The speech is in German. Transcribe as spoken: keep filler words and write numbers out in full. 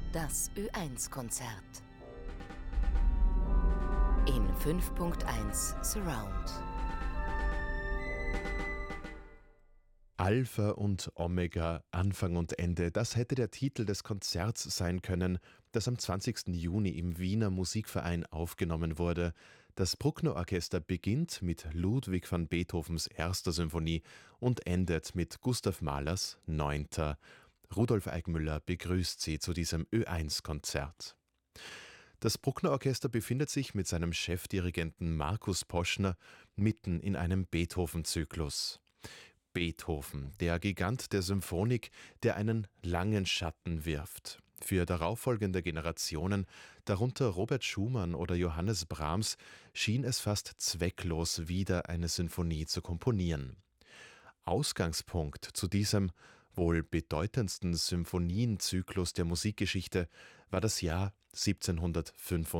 Das Ö eins Konzert in fünf Punkt eins Surround. Alpha und Omega, Anfang und Ende, das hätte der Titel des Konzerts sein können, das am zwanzigsten Juni im Wiener Musikverein aufgenommen wurde. Das Bruckner-Orchester beginnt mit Ludwig van Beethovens erster Symphonie und endet mit Gustav Mahlers neunter. Rudolf Eigmüller begrüßt Sie zu diesem Ö eins Konzert. Das Bruckner-Orchester befindet sich mit seinem Chefdirigenten Markus Poschner mitten in einem Beethoven-Zyklus. Beethoven, der Gigant der Symphonik, der einen langen Schatten wirft. Für darauffolgende Generationen, darunter Robert Schumann oder Johannes Brahms, schien es fast zwecklos, wieder eine Sinfonie zu komponieren. Ausgangspunkt zu diesem wohl bedeutendsten Symphonienzyklus der Musikgeschichte war das Jahr siebzehnhundertfünfundsiebzig.